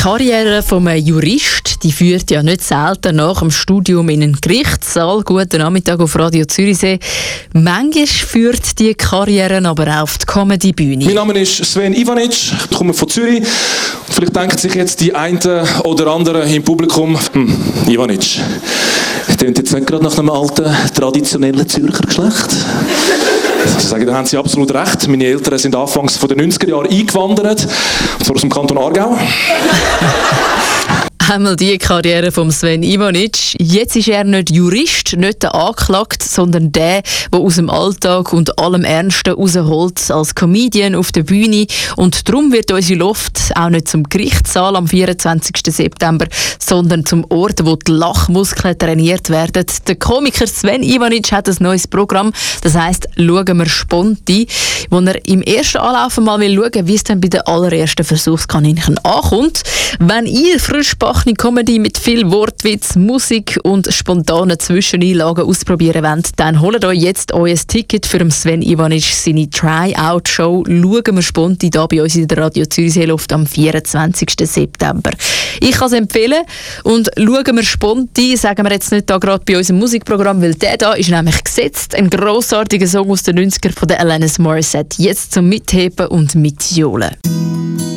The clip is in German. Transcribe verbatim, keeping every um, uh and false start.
Karriere von einem Jurist, die führt ja nicht selten nach dem Studium in einen Gerichtssaal. Guten Nachmittag auf Radio Zürichsee. Manchmal führt die Karriere aber auch auf die Comedy-Bühne. Mein Name ist Sven Ivanic, ich komme von Zürich. Und vielleicht denken sich jetzt die einen oder anderen im Publikum, hm, Ivanic, klingt jetzt nicht gerade nach einem alten, traditionellen Zürcher Geschlecht. Ich sage, da haben Sie absolut recht. Meine Eltern sind anfangs von den neunziger Jahren eingewandert, und zwar aus dem Kanton Aargau. Einmal die Karriere von Sven Ivanic. Jetzt ist er nicht Jurist, nicht der Anklagte, sondern der, der aus dem Alltag und allem Ernsten rausholt als Comedian auf der Bühne. Und darum wird unsere Luft auch nicht zum Gerichtssaal am vierundzwanzigsten September, sondern zum Ort, wo die Lachmuskeln trainiert werden. Der Komiker Sven Ivanic hat ein neues Programm, das heisst «Schauen wir Sponti», wo er im ersten Anlauf mal will schauen, wie es dann bei den allerersten Versuchskaninchen ankommt. Wenn ihr frisch Comedy mit viel Wortwitz, Musik und spontanen Zwischeneinlagen ausprobieren wollt, dann holt euch jetzt euer Ticket für Sven Ivanic seine Try-Out-Show «Schauen wir Sponti» hier bei uns in der Radio Zürichsee Luft am vierundzwanzigsten September. Ich kann es empfehlen und «Schauen wir Sponti» sagen wir jetzt nicht da gerade bei unserem Musikprogramm, weil der da ist nämlich gesetzt, ein grossartiger Song aus den neunzigern von der Alanis Morissette. Jetzt zum Mitheben und Mitjohlen.